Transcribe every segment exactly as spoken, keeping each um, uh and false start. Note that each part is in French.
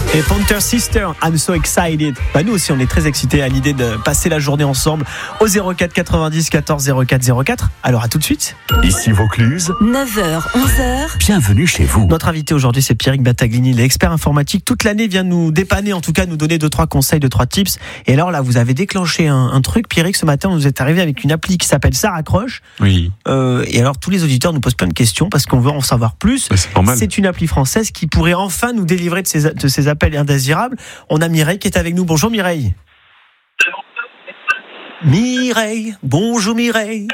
Et Pointer Sister, I'm so excited. Bah nous aussi on est très excités à l'idée de passer la journée ensemble au zéro quatre quatre-vingt-dix quatorze zéro quatre zéro quatre. Alors à tout de suite. Ici Vaucluse, neuf heures, onze heures. Bienvenue chez vous. Notre invité aujourd'hui c'est Pierrick Battaglini, l'expert informatique. Toute l'année vient nous dépanner, en tout cas nous donner deux trois conseils, deux trois tips. Et alors là vous avez déclenché un, un truc, Pierrick, ce matin vous êtes arrivé avec une appli qui s'appelle Ça raccroche. Oui. Euh, et alors tous les auditeurs nous posent plein de questions parce qu'on veut en savoir plus. Bah, c'est normal. C'est une appli française qui pourrait enfin nous délivrer de ces, de ces appels indésirables. On a Mireille qui est avec nous. Bonjour Mireille. Mireille, bonjour Mireille.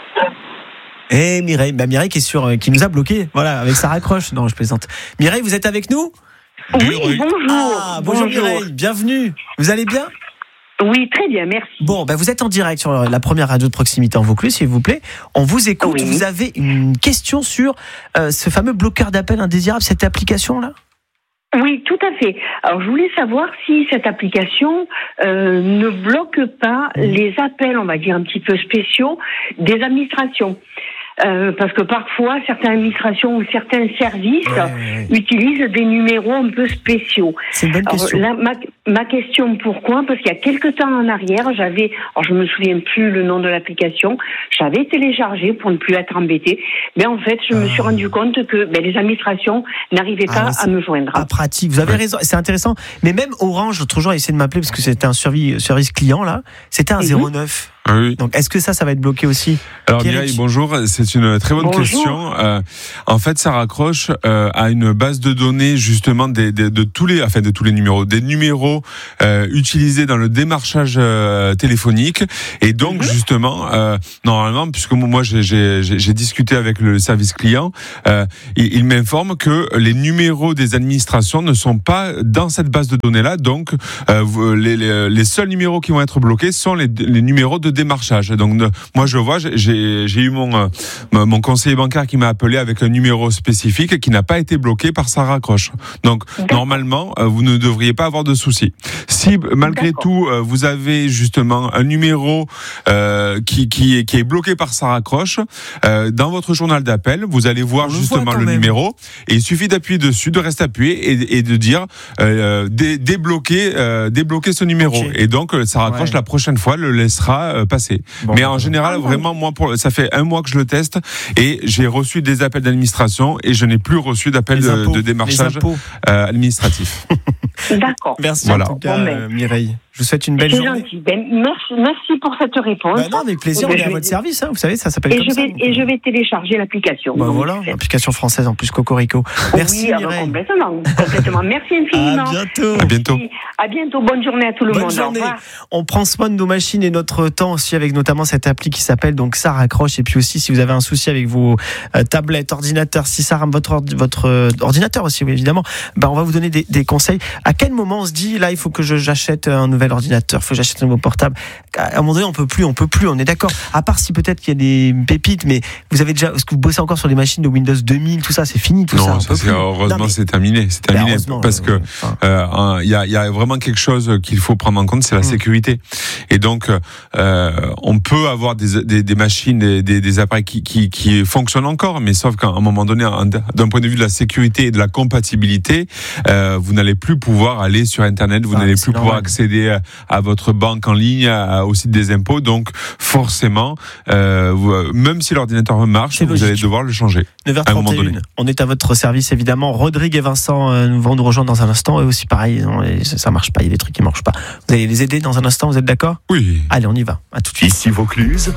Eh Mireille, bah Mireille qui est sur, qui nous a bloqué, voilà, avec Ça raccroche. Non, je plaisante. Mireille, vous êtes avec nous ? Oui, bonjour. Ah, bonjour, bonjour Mireille, bienvenue. Vous allez bien ? Oui, très bien, merci. Bon, bah vous êtes en direct sur la première radio de proximité en Vaucluse, s'il vous plaît. On vous écoute. Oui. Vous avez une question sur euh, ce fameux bloqueur d'appels indésirables, cette application-là ? Oui, tout à fait. Alors, je voulais savoir si cette application euh, ne bloque pas les appels, on va dire un petit peu spéciaux, des administrations. Euh, parce que parfois, certaines administrations ou certains services ouais, ouais, ouais. utilisent des numéros un peu spéciaux. C'est une bonne alors, question. Là, ma, ma question, pourquoi ? Parce qu'il y a quelques temps en arrière, j'avais, alors je me souviens plus le nom de l'application, j'avais téléchargé pour ne plus être embêtée. Mais en fait, je me suis ah. rendu compte que ben, les administrations n'arrivaient Ah, pas ouais, à me joindre. Pas pratique. Vous avez Ouais. raison. C'est intéressant. Mais même Orange, l'autre jour, a essayé de m'appeler parce que c'était un service, service client là. C'était un Mhm. zéro neuf. Ah oui. Donc, est-ce que ça, ça va être bloqué aussi ? Alors Pierrick. Mireille, bonjour. C'est une très bonne Bonjour. question. Euh, en fait, ça raccroche euh, à une base de données justement des, des, de tous les, enfin de tous les numéros, des numéros euh, utilisés dans le démarchage euh, téléphonique. Et donc Mm-hmm. justement, euh, normalement, puisque moi j'ai, j'ai, j'ai discuté avec le service client, euh, il, il m'informe que les numéros des administrations ne sont pas dans cette base de données-là. Donc euh, vous- les, les, les seuls numéros qui vont être bloqués sont les, les numéros de démarchage. Donc ne, moi je vois, j'ai, j'ai eu mon, euh, mon conseiller bancaire qui m'a appelé avec un numéro spécifique qui n'a pas été bloqué par Ça raccroche. Donc D'accord. normalement, euh, vous ne devriez pas avoir de soucis. Si malgré D'accord. tout, euh, vous avez justement un numéro euh, qui, qui, est, qui est bloqué par Ça raccroche, euh, dans votre journal d'appel, vous allez voir On le voit justement quand le même. numéro et il suffit d'appuyer dessus, de rester appuyé et, et de dire euh, dé, débloquer, euh, débloquer ce numéro. Ok. Et donc euh, Ça raccroche Ouais. la prochaine fois le laissera euh, passer. Bon, Mais bah, en voilà. général, Ah, bon. vraiment, moi, pour, ça fait un mois que je le teste et j'ai reçu des appels d'administration et je n'ai plus reçu d'appels Les de, impôts, de démarchage les impôts. euh, administratif. D'accord. Merci Voilà. en tout cas, Bon, ben. euh, Mireille. Je vous souhaite une belle C'est journée. gentil. Ben, merci, merci pour cette réponse. Bah non, avec plaisir, Ben, on est je à vais- votre service, hein, vous savez, ça s'appelle Et comme je, ça. vais, donc, et euh, je vais télécharger l'application. Bah Donc, voilà, c'est- application française en plus, Cocorico. Merci oui, alors, Mireille. complètement, complètement. Merci infiniment. À bientôt. À bientôt. Merci. À bientôt. Bonne journée à tout le Bonne monde. journée. Au revoir. On prend soin de nos machines et notre temps aussi avec notamment cette appli qui s'appelle donc Ça raccroche. Et puis aussi, si vous avez un souci avec vos euh, tablettes, ordinateurs, si ça rame votre, ordi- votre euh, ordinateur aussi, oui, évidemment, bah, on va vous donner des, des conseils. À quel moment on se dit, là, il faut que je, j'achète un nouvel ordinateur, il faut que j'achète un nouveau portable. À un moment donné, on peut plus, on peut plus, on est d'accord. À part si peut-être qu'il y a des pépites, mais vous avez déjà, est-ce que vous bossez encore sur des machines de Windows deux mille, tout ça, c'est fini, tout ça. Non, on ça, peut c'est, plus. heureusement, Non, mais- c'est terminé. C'est Bah, terminé heureusement, parce euh, que enfin, euh, il y, a, il y a vraiment quelque chose qu'il faut prendre en compte, c'est la Mm. sécurité. Et donc, euh, on peut avoir des, des, des machines, des, des, des appareils qui, qui, qui fonctionnent encore, mais sauf qu'à un moment donné, en- d'un point de vue de la sécurité et de la compatibilité, euh, vous n'allez plus pouvoir aller sur Internet, vous Ah, n'allez c'est plus pouvoir normal. accéder à, à votre banque en ligne, à- au site des impôts. Donc, forcément, euh, vous- même si l'ordinateur marche, C'est vous logique. allez devoir le changer. neuf heures à un moment trente et une. donné. On est à votre service évidemment. Rodrigue et Vincent euh, vont nous rejoindre dans un instant. Et aussi pareil, non, et ça ça marche pas. Il y a des trucs qui marchent pas. Vous allez les aider dans un instant. Vous êtes d'accord ? Oui. Allez, on y va. À tout de suite. Ici Vaucluse,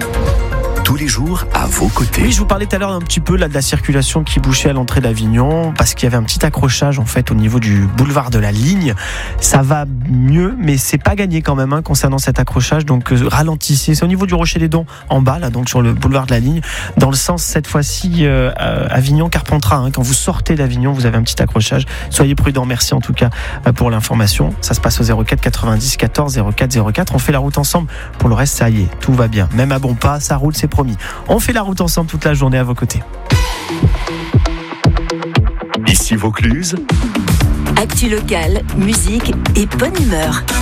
tous les jours à vos côtés. Oui, je vous parlais tout à l'heure un petit peu là de la circulation qui bouchait à l'entrée d'Avignon parce qu'il y avait un petit accrochage en fait au niveau du boulevard de la Ligne. Ça va mieux, mais c'est pas gagné quand même hein, concernant cet accrochage. Donc euh, ralentissez. C'est au niveau du Rocher des Dons en bas là, donc sur le boulevard de la Ligne, dans le sens cette fois-ci euh, Avignon-Carpentras. Hein. Quand vous sortez d'Avignon, vous avez un petit accrochage. Soyez prudents. Merci en tout cas euh, pour l'information. Ça se passe au zéro quatre quatre-vingt-dix quatorze zéro quatre zéro quatre. On fait la route ensemble. Pour le reste, ça y est, tout va bien. Même à bon pas, ça roule, c'est promis. On fait la route ensemble toute la journée à vos côtés. Ici Vaucluse, Actu locale, musique et bonne humeur.